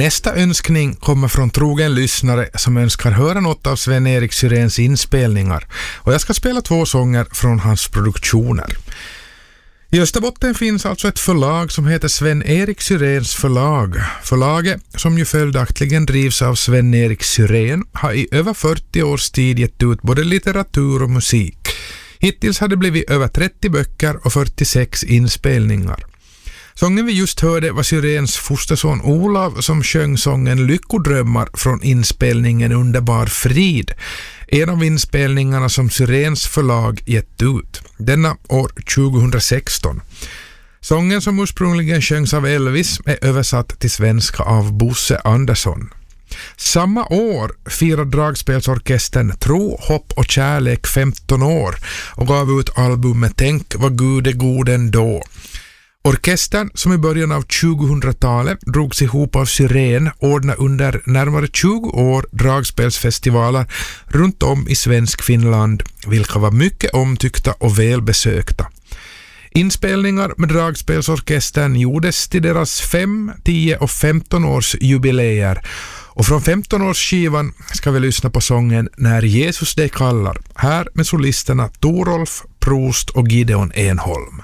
Nästa önskning kommer från trogen lyssnare som önskar höra något av Sven-Erik Syréns inspelningar, och jag ska spela 2 sånger från hans produktioner. I Österbotten finns alltså ett förlag som heter Sven-Erik Syréns förlag. Förlaget, som ju följaktligen drivs av Sven-Erik Syrén, har i över 40 års tid gett ut både litteratur och musik. Hittills har det blivit över 30 böcker och 46 inspelningar. Sången vi just hörde var Syréns fosterson Olav som sjöng sången Lyckodrömmar från inspelningen Underbar frid, en av inspelningarna som Syréns förlag gett ut, denna år 2016. Sången, som ursprungligen sjöngs av Elvis, är översatt till svenska av Bosse Andersson. Samma år firade dragspelsorkestern Tro, hopp och kärlek 15 år och gav ut albumet Tänk vad Gud är god ändå. Orkestern, som i början av 2000-talet drogs ihop av Syrén, ordnade under närmare 20 år dragspelsfestivaler runt om i svensk Finland, vilka var mycket omtyckta och välbesökta. Inspelningar med dragspelsorkestern gjordes till deras 5, 10 och 15 års jubileer, och från 15-årsskivan ska vi lyssna på sången När Jesus dig kallar, här med solisterna Torolf Prost och Gideon Enholm.